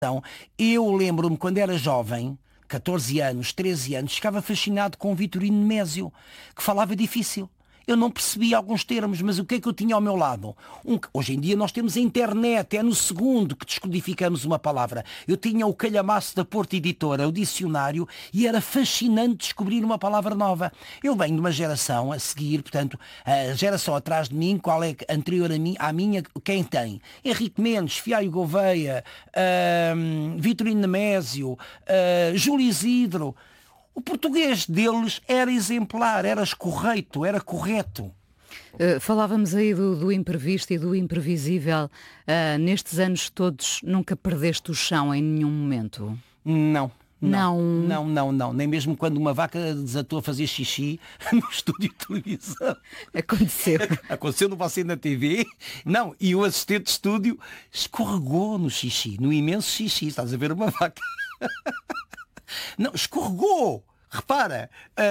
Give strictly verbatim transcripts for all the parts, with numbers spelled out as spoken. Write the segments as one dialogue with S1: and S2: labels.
S1: Então, eu lembro-me quando era jovem, catorze anos, treze anos, ficava fascinado com o Vitorino Nemésio, que falava difícil. Eu não percebia alguns termos, mas o que é que eu tinha ao meu lado? Um, hoje em dia nós temos a internet, é no segundo que descodificamos uma palavra. Eu tinha o calhamaço da Porta Editora, o dicionário, e era fascinante descobrir uma palavra nova. Eu venho de uma geração a seguir, portanto, a geração atrás de mim, qual é anterior a mim, à minha, quem tem? Henrique Mendes, Fialho Gouveia, uh, Vitorino Nemésio, uh, Júlio Isidro. O português deles era exemplar, era escorreito, era correto.
S2: Uh, falávamos aí do, do imprevisto e do imprevisível. Uh, nestes anos todos, nunca perdeste o chão em nenhum momento?
S1: Não.
S2: Não.
S1: Não, não, não, não. Nem mesmo quando uma vaca desatou a fazer xixi no estúdio de televisão.
S2: Aconteceu.
S1: Aconteceu no Você na T V. Não, e o assistente de estúdio escorregou no xixi, no imenso xixi. Estás a ver uma vaca? Não, escorregou. Repara,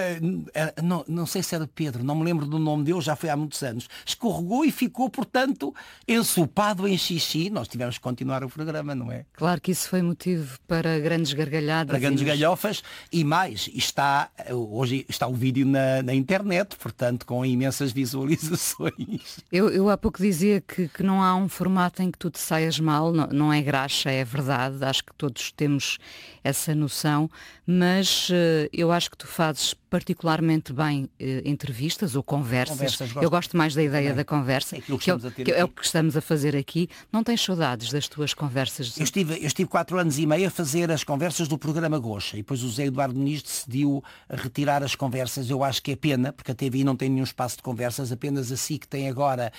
S1: uh, não, não sei se era Pedro, não me lembro do nome dele, já foi há muitos anos. Escorregou e ficou, portanto, ensopado em xixi. Nós tivemos que continuar o programa, não é?
S2: Claro que isso foi motivo para grandes gargalhadas.
S1: Para grandes
S2: nos...
S1: galhofas e mais, está, hoje está o vídeo na, na internet, portanto, com imensas visualizações.
S2: Eu, eu há pouco dizia que, que não há um formato em que tu te saias mal, não, não é graxa, é verdade, acho que todos temos essa noção, mas uh, eu acho que tu fazes particularmente bem eh, entrevistas ou conversas. conversas gosto. Eu gosto mais da ideia Também. da conversa, é, que, que, é, que é o que estamos a fazer aqui. Não tens saudades das tuas conversas?
S1: Eu estive, eu estive quatro anos e meio a fazer as conversas do programa Goxa e depois o Zé Eduardo Muniz decidiu retirar as conversas. Eu acho que é pena, porque a T V não tem nenhum espaço de conversas, apenas a S I C tem agora,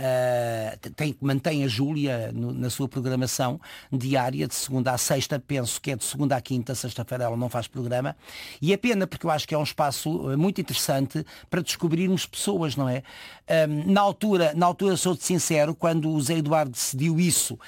S1: uh, tem, mantém a Júlia no, na sua programação diária, de segunda à sexta, penso que é de segunda à quinta, sexta-feira ela não faz programa, e é pena porque eu acho que é um espaço muito interessante para descobrirmos pessoas, não é? Um, na altura, na altura sou-te sincero, quando o Zé Eduardo decidiu isso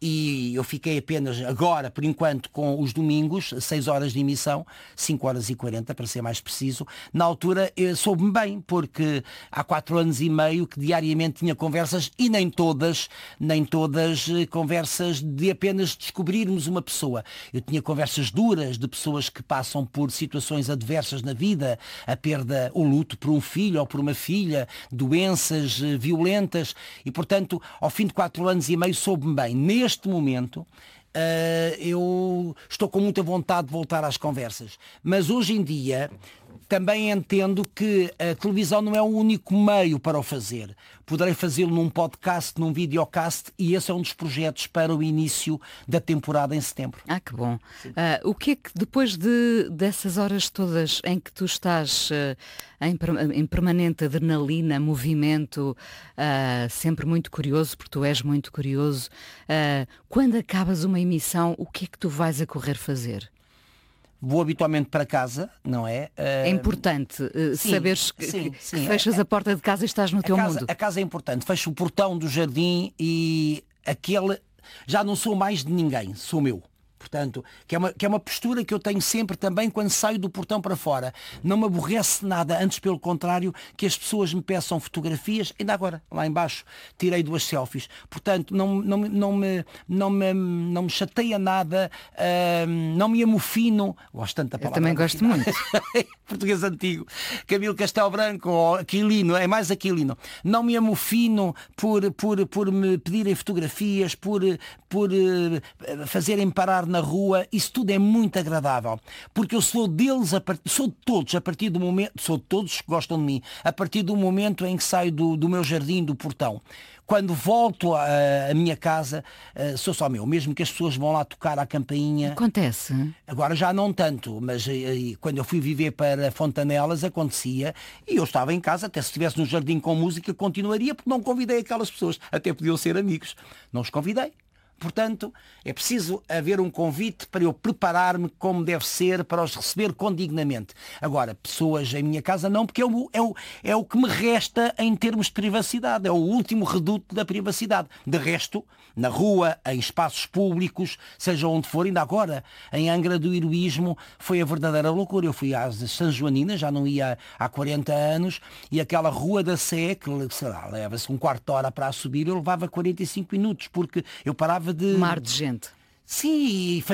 S1: e eu fiquei apenas agora, por enquanto, com os domingos, seis horas de emissão, cinco horas e quarenta para ser mais preciso, na altura soube-me bem, porque há quatro anos e meio que diariamente tinha conversas e nem todas, nem todas conversas de apenas descobrirmos uma pessoa. Eu tinha conversas duras de pessoas que passam por situações adversas na vida, a perda, o luto por um filho ou por uma filha, doenças violentas e, portanto, ao fim de quatro anos e meio soube-me bem. Neste momento, uh, eu estou com muita vontade de voltar às conversas. Mas hoje em dia também entendo que a televisão não é o único meio para o fazer. Poderei fazê-lo num podcast, num videocast, e esse é um dos projetos para o início da temporada em setembro.
S2: Ah, que bom. Uh, o que é que depois de, dessas horas todas em que tu estás uh, em, em permanente adrenalina, movimento, uh, sempre muito curioso, porque tu és muito curioso, uh, quando acabas uma emissão, o que é que tu vais a correr fazer?
S1: Vou habitualmente para casa, não é?
S2: É importante uh,
S1: sim,
S2: saberes que,
S1: sim,
S2: que,
S1: sim.
S2: que fechas a, a porta de casa e estás no teu
S1: casa,
S2: mundo.
S1: A casa é importante. Fecho o portão do jardim e aquele... Já não sou mais de ninguém, sou meu. Portanto, que é, uma, que é uma postura que eu tenho sempre também quando saio do portão para fora. Não me aborrece nada, antes pelo contrário, que as pessoas me peçam fotografias. Ainda agora, lá embaixo, tirei duas selfies. Portanto, não, não, não, me, não, me, não me chateia nada, uh, não me amofino. Gosto tanto da palavra.
S2: Eu também gosto muito.
S1: Português antigo. Camilo Castelo Branco ou Aquilino, é mais Aquilino. Não me amofino por, por, por me pedirem fotografias, por, por uh, fazerem parar na rua, isso tudo é muito agradável, porque eu sou deles, a part... sou de todos, a partir do momento, sou de todos que gostam de mim, a partir do momento em que saio do, do meu jardim, do portão. Quando volto à, à minha casa, uh, sou só meu, mesmo que as pessoas vão lá tocar à campainha.
S2: Acontece.
S1: Agora já não tanto, mas uh, quando eu fui viver para Fontanelas acontecia, e eu estava em casa, até se estivesse no jardim com música, continuaria, porque não convidei aquelas pessoas, até podiam ser amigos. Não os convidei. Portanto, é preciso haver um convite para eu preparar-me como deve ser, para os receber condignamente. Agora, pessoas em minha casa não, porque é o, é, o, é o que me resta em termos de privacidade. É o último reduto da privacidade. De resto, na rua, em espaços públicos, seja onde for, ainda agora, em Angra do Heroísmo, foi a verdadeira loucura. Eu fui às São Joaninas, já não ia há quarenta anos, e aquela Rua da Sé, que, sei lá, leva-se um quarto de hora para a subir, eu levava quarenta e cinco minutos, porque eu parava de...
S2: Mar de gente.
S1: Sim,